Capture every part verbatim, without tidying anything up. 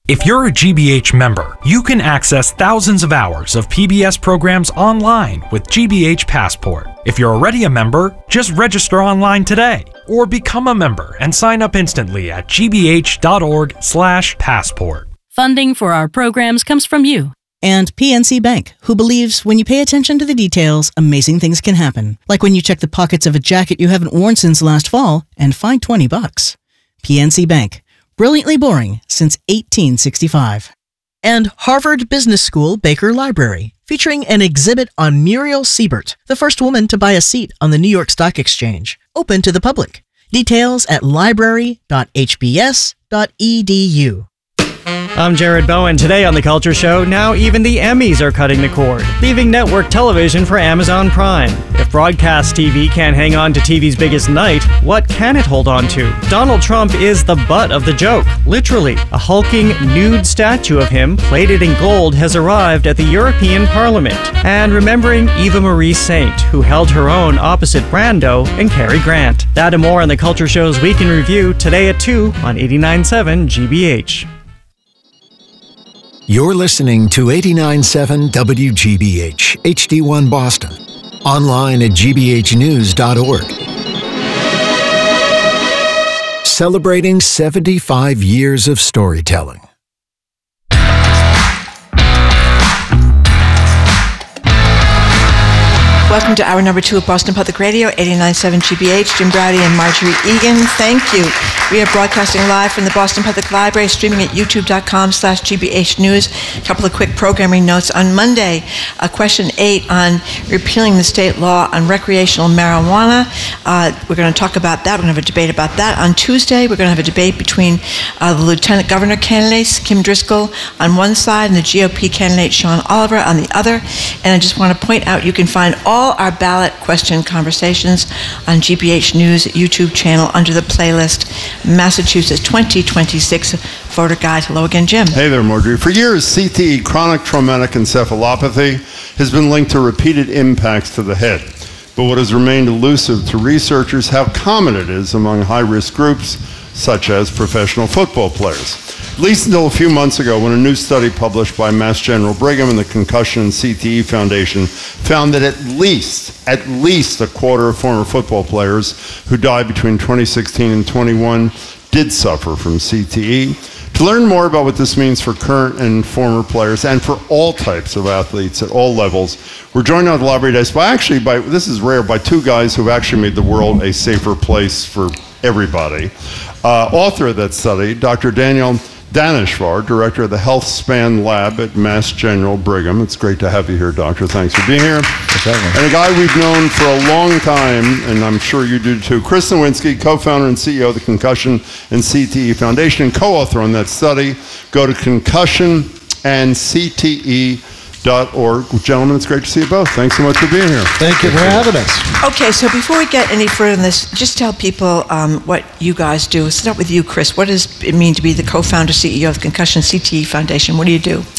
If you're a G B H member, you can access thousands of hours of P B S programs online with G B H Passport. If you're already a member, just register online today or become a member and sign up instantly at g b h dot org slash passport. Funding for our programs comes from you. And P N C Bank, who believes when you pay attention to the details, amazing things can happen. Like when you check the pockets of a jacket you haven't worn since last fall and find twenty bucks. P N C Bank. Brilliantly boring since eighteen sixty-five. And Harvard Business School Baker Library, featuring an exhibit on Muriel Siebert, the first woman to buy a seat on the New York Stock Exchange, open to the public. Details at library dot h b s dot e d u. I'm Jared Bowen. Today on The Culture Show, now even the Emmys are cutting the cord, leaving network television for Amazon Prime. If broadcast T V can't hang on to T V's biggest night, what can it hold on to? Donald Trump is the butt of the joke. Literally, a hulking nude statue of him, plated in gold, has arrived at the European Parliament. And remembering Eva Marie Saint, who held her own opposite Brando and Cary Grant. That and more on The Culture Show's Week in Review, today at two on eighty-nine point seven G B H. You're listening to eighty-nine point seven W G B H, H D one Boston. Online at g b h news dot org. Celebrating seventy-five years of storytelling. Welcome to hour number two of Boston Public Radio, eighty-nine point seven G B H. Jim Browdy and Marjorie Egan, thank you. We are broadcasting live from the Boston Public Library, streaming at youtube dot com slash G B H News. A couple of quick programming notes. On Monday, uh, question eight on repealing the state law on recreational marijuana. Uh, we're going to talk about that. We're going to have a debate about that. On Tuesday, we're going to have a debate between uh, the lieutenant governor candidates, Kim Driscoll, on one side, and the G O P candidate, Sean Oliver, on the other. And I just want to point out, you can find all All our ballot question conversations on G B H News YouTube channel under the playlist Massachusetts twenty twenty-six Voter Guide. Hello again, Jim. Hey there, Marjorie. For years, C T E, chronic traumatic encephalopathy, has been linked to repeated impacts to the head. But what has remained elusive to researchers how common it is among high-risk groups, such as professional football players. At least until a few months ago, when a new study published by Mass General Brigham and the Concussion and C T E Foundation found that at least, at least a quarter of former football players who died between twenty sixteen and twenty-one did suffer from C T E. To learn more about what this means for current and former players and for all types of athletes at all levels, we're joined on the library desk by actually, by this is rare, by two guys who've actually made the world a safer place for everybody. Uh, author of that study, Doctor Daniel Daneshvar, director of the Health Span Lab at Mass General Brigham. It's great to have you here, doctor. Thanks for being here. And a guy we've known for a long time, and I'm sure you do too, Chris Nowinski, co-founder and C E O of the Concussion and C T E Foundation, and co-author on that study. Go to concussion and C T E dot org. Gentlemen, it's great to see you both. Thanks so much for being here. Thank you for having us. Okay, so before we get any further in this, just tell people um, what you guys do. Let's start with you, Chris. What does it mean to be the co-founder, C E O of the Concussion C T E Foundation? What do you do?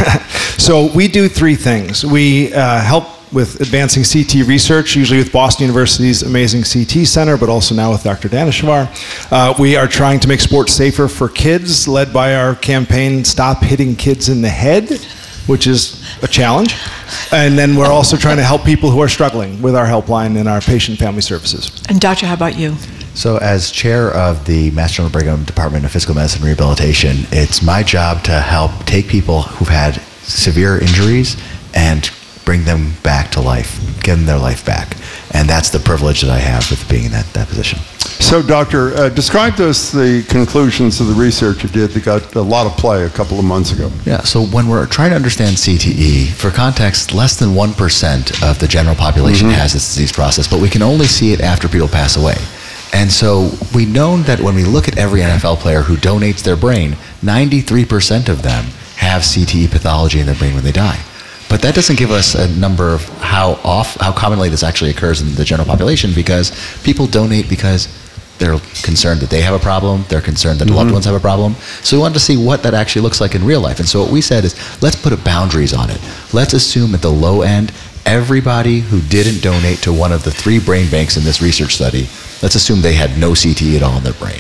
So we do three things. We uh, help with advancing C T research, usually with Boston University's amazing C T Center, but also now with Doctor Daneshvar. Uh, we are trying to make sports safer for kids, led by our campaign, Stop Hitting Kids in the Head, which is a challenge. And then we're also trying to help people who are struggling with our helpline and our patient family services. And Doctor, how about you? So as chair of the Mass General Brigham Department of Physical Medicine and Rehabilitation, it's my job to help take people who've had severe injuries and bring them back to life, give them their life back. And that's the privilege that I have with being in that, that position. So, Doctor, uh, describe to us the conclusions of the research you did that got a lot of play a couple of months ago. Yeah, so when we're trying to understand C T E, for context, less than one percent of the general population mm-hmm. has this disease process, but we can only see it after people pass away. And so we know that when we look at every N F L player who donates their brain, ninety-three percent of them have C T E pathology in their brain when they die. But that doesn't give us a number of how off, how commonly this actually occurs in the general population, because people donate because they're concerned that they have a problem, they're concerned that mm-hmm. loved ones have a problem. So we wanted to see what that actually looks like in real life. And so what we said is, let's put a boundaries on it. Let's assume at the low end, everybody who didn't donate to one of the three brain banks in this research study, let's assume they had no C T E at all in their brain.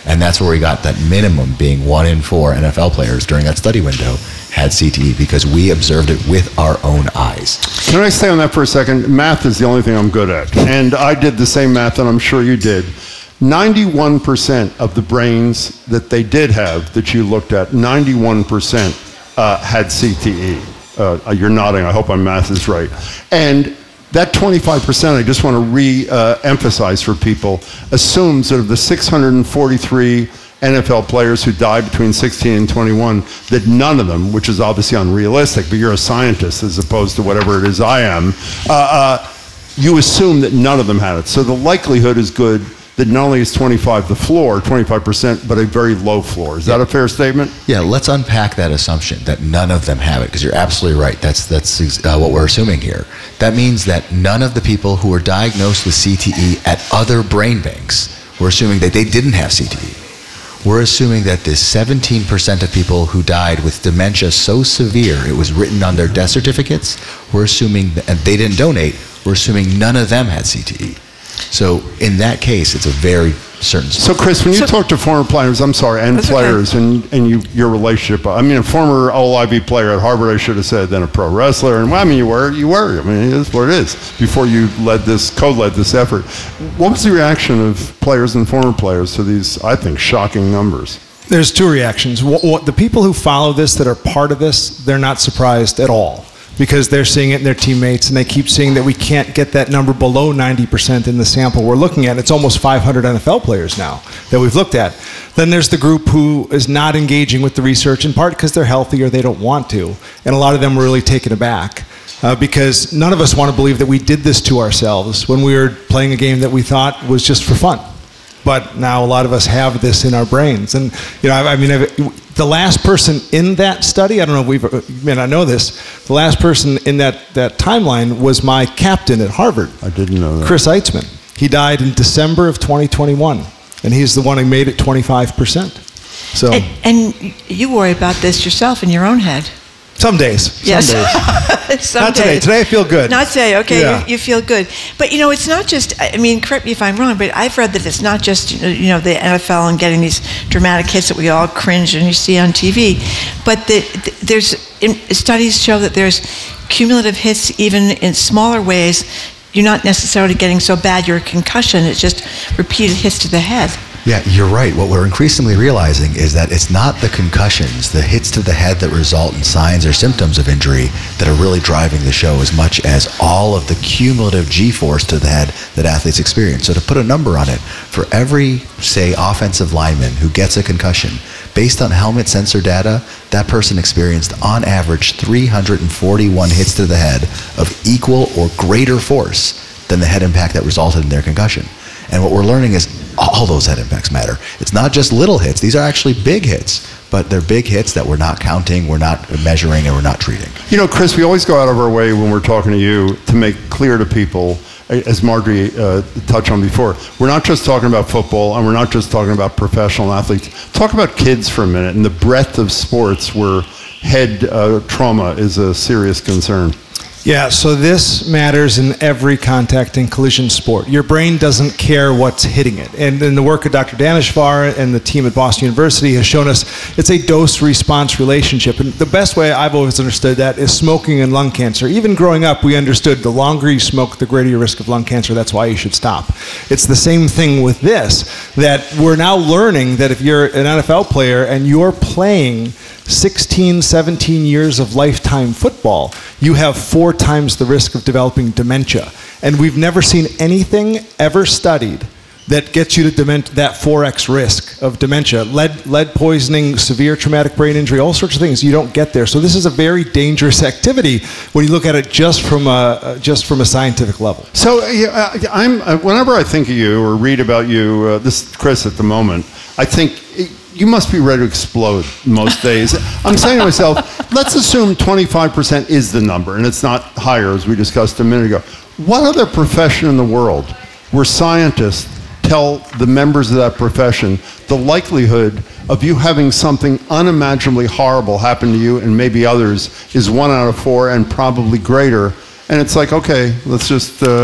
And that's where we got that minimum being one in four N F L players during that study window had C T E because we observed it with our own eyes. Can I stay on that for a second? Math is the only thing I'm good at. And I did the same math, and I'm sure you did. ninety-one percent of the brains that they did have that you looked at, ninety-one percent uh, had C T E. Uh, you're nodding. I hope my math is right. And that twenty-five percent, I just want to re-emphasize uh, for people, assumes that of the six hundred forty-three N F L players who died between sixteen and twenty-one, that none of them, which is obviously unrealistic, but you're a scientist as opposed to whatever it is I am, uh, uh, you assume that none of them had it. So the likelihood is good that not only is twenty-five the floor, twenty-five percent, but a very low floor. Is that a fair statement? Yeah, let's unpack that assumption that none of them have it, because you're absolutely right. That's that's uh, what we're assuming here. That means that none of the people who were diagnosed with C T E at other brain banks, we're assuming that they didn't have C T E. We're assuming that the seventeen percent of people who died with dementia so severe it was written on their death certificates, we're assuming, that, and they didn't donate, we're assuming none of them had C T E. So in that case, it's a very certain. So Chris, when you so, talk to former players, I'm sorry, and players, okay. and and you, your relationship, I mean, a former All Ivy player at Harvard, I should have said, then a pro wrestler, and well, I mean, you were, you were. I mean, it is what it is. Before you led this, co-led this effort, what was the reaction of players and former players to these, I think, shocking numbers? There's two reactions. What, what, the people who follow this, that are part of this, they're not surprised at all, because they're seeing it in their teammates, and they keep seeing that we can't get that number below ninety percent in the sample we're looking at. It's almost five hundred N F L players now that we've looked at. Then there's the group who is not engaging with the research, in part because they're healthy or they don't want to. And a lot of them were really taken aback uh, because none of us want to believe that we did this to ourselves when we were playing a game that we thought was just for fun. But now a lot of us have this in our brains. And, you know, I, I mean, I've, the last person in that study, I don't know if we've, you may not know this, the last person in that, that timeline was my captain at Harvard. I didn't know that. Chris Eitzman. He died in December of twenty twenty-one, and he's the one who made it twenty-five percent. So. And, and you worry about this yourself in your own head. Some days. Some yes. days. Some not days. today. Today I feel good. Not today. Okay, yeah. you, you feel good. But you know, it's not just. I mean, correct me if I'm wrong, but I've read that it's not just you know the N F L and getting these dramatic hits that we all cringe and you see on T V, but the, the, there's in, studies show that there's cumulative hits even in smaller ways. You're not necessarily getting so bad you're a concussion. It's just repeated hits to the head. Yeah, you're right. What we're increasingly realizing is that it's not the concussions, the hits to the head that result in signs or symptoms of injury that are really driving the show as much as all of the cumulative G-force to the head that athletes experience. So to put a number on it, for every, say, offensive lineman who gets a concussion, based on helmet sensor data, that person experienced on average three hundred forty-one hits to the head of equal or greater force than the head impact that resulted in their concussion. And what we're learning is all those head impacts matter. It's not just little hits. These are actually big hits, but they're big hits that we're not counting, we're not measuring, and we're not treating. You know, Chris, we always go out of our way when we're talking to you to make clear to people, as Marjorie uh, touched on before, we're not just talking about football, and we're not just talking about professional athletes. Talk about kids for a minute and the breadth of sports where head uh, trauma is a serious concern. Yeah, so this matters in every contact and collision sport. Your brain doesn't care what's hitting it. And in the work of Doctor Daneshvar and the team at Boston University has shown us it's a dose-response relationship. And the best way I've always understood that is smoking and lung cancer. Even growing up, we understood the longer you smoke, the greater your risk of lung cancer. That's why you should stop. It's the same thing with this, that we're now learning that if you're an N F L player and you're playing sixteen, seventeen years of lifetime football, you have four times the risk of developing dementia. And we've never seen anything ever studied that gets you to dement- that four X risk of dementia. Lead, lead poisoning, severe traumatic brain injury, all sorts of things, you don't get there. So this is a very dangerous activity when you look at it just from a, just from a scientific level. So yeah, I'm, uh, whenever I think of you or read about you, uh, this is Chris at the moment, I think you must be ready to explode most days. I'm saying to myself, let's assume twenty-five percent is the number, and it's not higher, as we discussed a minute ago. What other profession in the world where scientists tell the members of that profession the likelihood of you having something unimaginably horrible happen to you and maybe others is one out of four and probably greater? And it's like, okay, let's just, uh,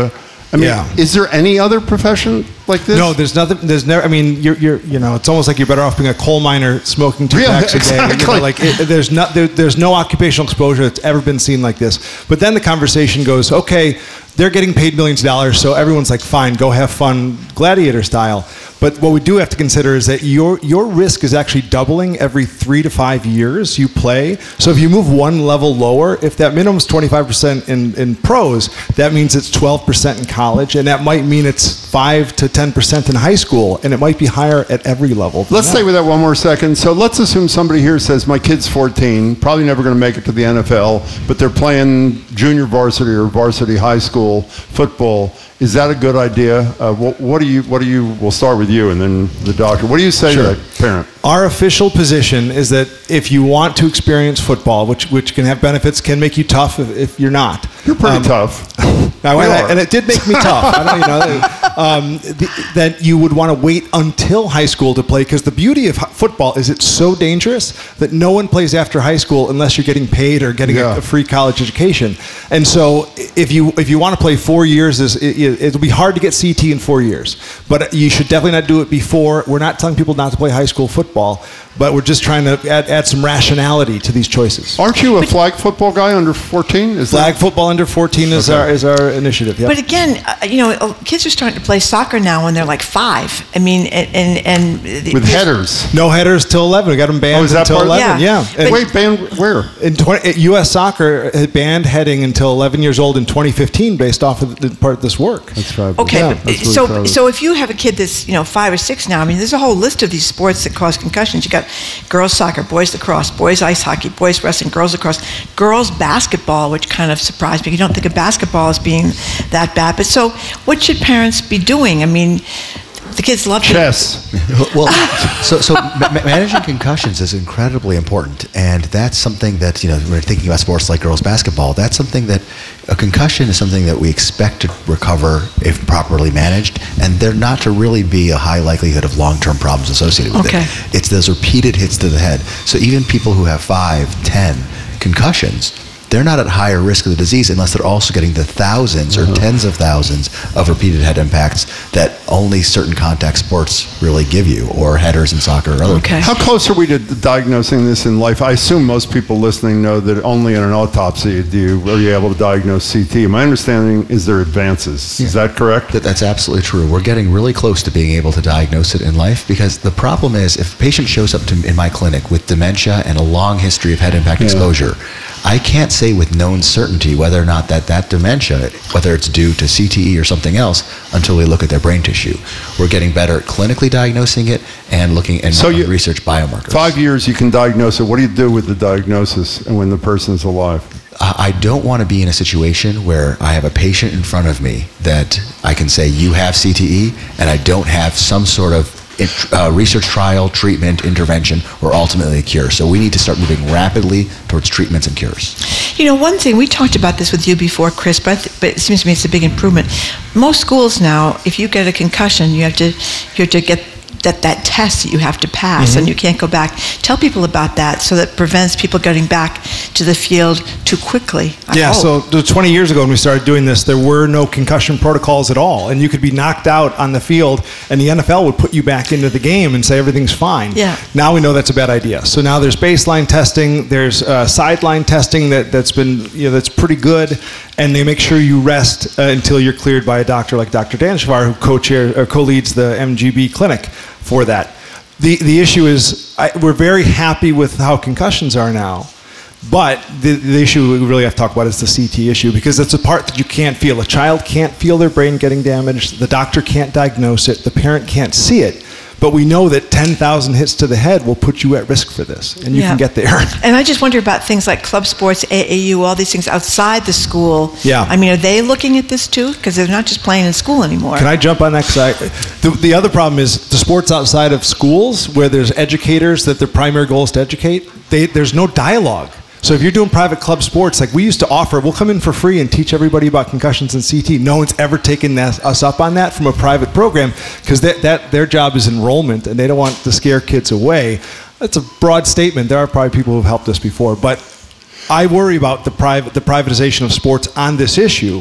I mean, Yeah. is there any other profession like this? No, there's nothing. There's never. I mean, you're, you're, you know, it's almost like you're better off being a coal miner smoking two Yeah, packs a day. You know, exactly. like it, there's not. There, there's no occupational exposure that's ever been seen like this. But then the conversation goes, okay, they're getting paid millions of dollars, so everyone's like, fine, go have fun, gladiator style. But what we do have to consider is that your your risk is actually doubling every three to five years you play. So if you move one level lower, if that minimum is twenty-five percent in, in pros, that means it's twelve percent in college, and that might mean it's five to ten percent in high school, and it might be higher at every level. than Let's that. stay with that one more second. So let's assume somebody here says, my kid's fourteen, probably never going to make it to the N F L, but they're playing junior varsity or varsity high school football. Is that a good idea? Uh, what, what do you, what do you, we'll start with you and then the doctor. What do you say Sure. to that parent? Our official position is that if you want to experience football, which which can have benefits, can make you tough if, if you're not. You're pretty Um, tough. I, We and, I- are. and it did make me tough. I don't, you know, um, the, that you would want to wait until high school to play, because the beauty of h- football is it's so dangerous that no one plays after high school unless you're getting paid or getting Yeah. a, a free college education. And so, if you if you want to play four years, is it, it, it'll be hard to get C T in four years. But you should definitely not do it before. We're not telling people not to play high school football, but we're just trying to add, add some rationality to these choices. Aren't you a flag football guy under fourteen? Is Flag that, football under fourteen is Okay. our is our initiative. Yep. But again, uh, you know, uh, kids are starting to play soccer now when they're like five. I mean, and and, and the- with the- headers? No headers till eleven. We got them banned Oh, is that until part of- eleven. Yeah. Yeah. And Wait, ban where? in twenty, U S Soccer had banned heading until eleven years old in twenty fifteen, based off of the part of this work. That's right. Okay, Yeah, but, that's really so proud. so if you have a kid that's you know five or six now, I mean, there's a whole list of these sports that cause concussions. You got girls soccer, boys lacrosse, boys ice hockey, boys wrestling, girls lacrosse, girls basketball, which kind of surprised me. You don't think of basketball as being that bad, but so what should parents be doing? I mean, the kids love to- Chess. Well, so so ma- ma- managing concussions is incredibly important, and that's something that, you know, when we're thinking about sports like girls basketball. That's something that a concussion is something that we expect to recover if properly managed, and they're not to really be a high likelihood of long-term problems associated with Okay. it. It's those repeated hits to the head. So even people who have five, ten concussions, they're not at higher risk of the disease unless they're also getting the thousands or tens of thousands of repeated head impacts that only certain contact sports really give you, or headers in soccer or other. Okay. How close are we to diagnosing this in life? I assume most people listening know that only in an autopsy do you, are you able to diagnose C T. My understanding is there advances. Is that correct? That, that's absolutely true. We're getting really close to being able to diagnose it in life, because the problem is if a patient shows up to, in my clinic with dementia and a long history of head impact Yeah. exposure, I can't say with known certainty whether or not that that dementia, whether it's due to C T E or something else, until we look at their brain tissue. We're getting better at clinically diagnosing it and looking and So you- research biomarkers. Five years you can diagnose it. What do you do with the diagnosis and when the person's alive? I I don't want to be in a situation where I have a patient in front of me that I can say, you have C T E, and I don't have some sort of int- uh, research trial, treatment, intervention, or ultimately a cure. So we need to start moving rapidly towards treatments and cures. You know, one thing, we talked about this with you before, Chris, but, I th- but it seems to me it's a big improvement. Most schools now, if you get a concussion, you have to, you have to get that, that test that you have to pass, and you can't go back. Tell people about that so that prevents people getting back to the field too quickly. I Yeah, hope. so the twenty years ago when we started doing this, there were no concussion protocols at all. And you could be knocked out on the field, and the N F L would put you back into the game and say everything's fine. Yeah. Now we know that's a bad idea. So now there's baseline testing, there's uh, sideline testing that, that's been, you know, that's pretty good. And they make sure you rest uh, until you're cleared by a doctor like Doctor Daneshvar, who co-chair, or co-leads the M G B clinic for that. The, the issue is I, we're very happy with how concussions are now. But the, the issue we really have to talk about is the C T issue, because that's a part that you can't feel. A child can't feel their brain getting damaged. The doctor can't diagnose it. The parent can't see it. But we know that ten thousand hits to the head will put you at risk for this, and you Yeah. can get there. And I just wonder about things like club sports, A A U, all these things outside the school. Yeah. I mean, are they looking at this too? Because they're not just playing in school anymore. Can I jump on that? 'Cause I, the, the other problem is the sports outside of schools, where there's educators that their primary goal is to educate, they, there's no dialogue. So if you're doing private club sports, like we used to offer, we'll come in for free and teach everybody about concussions and C T. No one's ever taken that, us up on that from a private program, because that, that their job is enrollment, and they don't want to scare kids away. That's a broad statement. There are probably people who have helped us before, but I worry about the private the privatization of sports on this issue,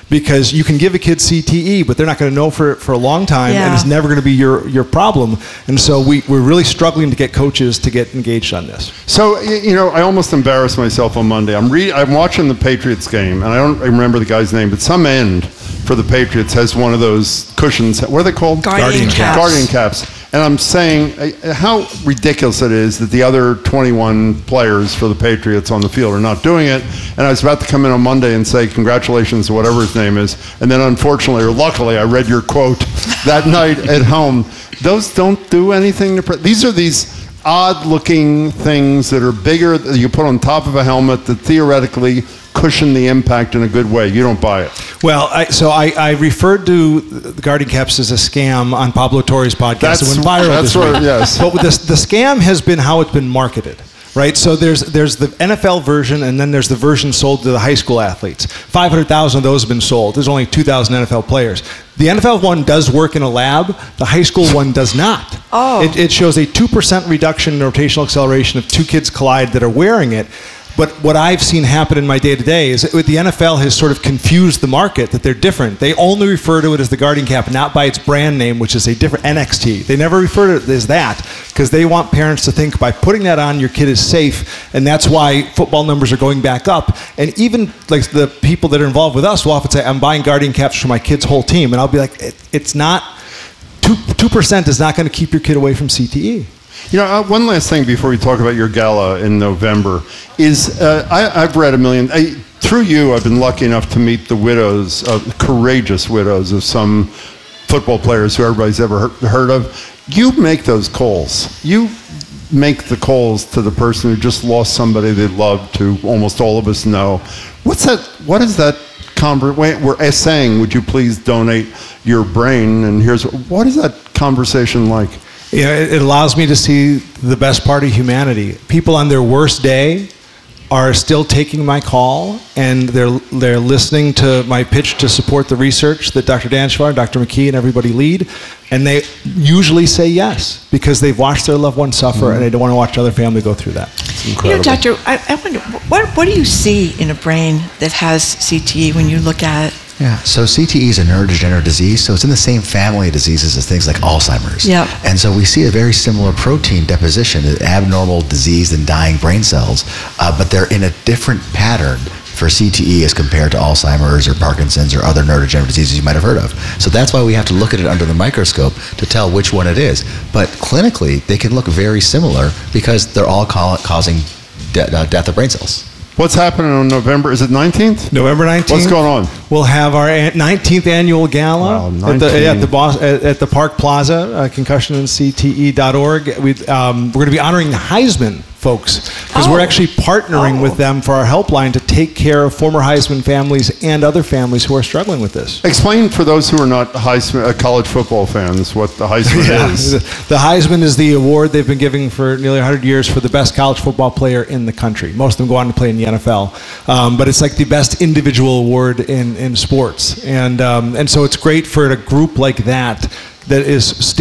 because you can give a kid C T E, but they're not going to know for for a long time, Yeah. and it's never going to be your your problem. And so we we're really struggling to get coaches to get engaged on this. So, y- you know, I almost embarrassed myself on Monday. I'm re- I'm watching the Patriots game, and I don't remember the guy's name, but some end for the Patriots has one of those cushions. What are they called? Guardian Guardian caps. caps. Guardian caps. And I'm saying uh, how ridiculous it is that the other twenty-one players for the Patriots on the field are not doing it. And I was about to come in on Monday and say congratulations to whatever his name is. And then unfortunately, or luckily, I read your quote that night at home. Those don't do anything to... Pre- these are these odd-looking things that are bigger that you put on top of a helmet that theoretically cushion the impact in a good way. You don't buy it. Well, I, so I, I referred to the Guardian Caps as a scam on Pablo Torre's podcast. That's- it went viral that's this what- week. yes. But with this, the scam has been how it's been marketed. Right, so there's there's the N F L version, and then there's the version sold to the high school athletes. five hundred thousand of those have been sold. There's only two thousand N F L players. The N F L one does work in a lab. The high school one does not. Oh. It, it shows a two percent reduction in rotational acceleration if two kids collide that are wearing it. But what I've seen happen in my day-to-day is that the N F L has sort of confused the market, that they're different. They only refer to it as the Guardian Cap, not by its brand name, which is a different N X T. They never refer to it as that because they want parents to think by putting that on, your kid is safe, and that's why football numbers are going back up. And even like the people that are involved with us will often say, I'm buying Guardian Caps for my kid's whole team. And I'll be like, it, it's not, two, 2% is not going to keep your kid away from C T E. You know, uh, one last thing before we talk about your gala in November is uh, I, I've read a million. I, through you, I've been lucky enough to meet the widows, uh, courageous widows of some football players who everybody's ever heard, heard of. You make those calls. You make the calls to the person who just lost somebody they loved, who almost all of us know. What's that? What is that? Conver- we're saying, would you please donate your brain? And here's what is that conversation like? You know, it, it allows me to see the best part of humanity. People on their worst day are still taking my call, and they're they're listening to my pitch to support the research that Doctor Daneshvar, Doctor McKee, and everybody lead, and they usually say yes because they've watched their loved one suffer, mm-hmm. and they don't want to watch other family go through that. It's incredible. You know, Doctor, I, I wonder, what what do you see in a brain that has C T E when you look at it? Yeah, so C T E is a neurodegenerative disease, so it's in the same family of diseases as things like Alzheimer's. Yeah. And so we see a very similar protein deposition, abnormal diseased and dying brain cells, uh, but they're in a different pattern for C T E as compared to Alzheimer's or Parkinson's or other neurodegenerative diseases you might have heard of. So that's why we have to look at it under the microscope to tell which one it is. But clinically, they can look very similar because they're all ca- causing de- uh, death of brain cells. What's happening on November? Is it nineteenth? November nineteenth. What's going on? We'll have our nineteenth annual gala Wow, at the at the, Bos- at, at the Park Plaza, uh, concussion and C T E dot org. We, um, we're going to be honoring the Heisman folks because Oh. we're actually partnering Oh. with them for our helpline to take care of former Heisman families and other families who are struggling with this. Explain for those who are not Heisman, uh, college football fans what the Heisman Yeah. is. The Heisman is the award they've been giving for nearly one hundred years for the best college football player in the country. Most of them go on to play in the N F L. Um, but it's like the best individual award in, in sports. And, um, and so it's great for a group like that that is still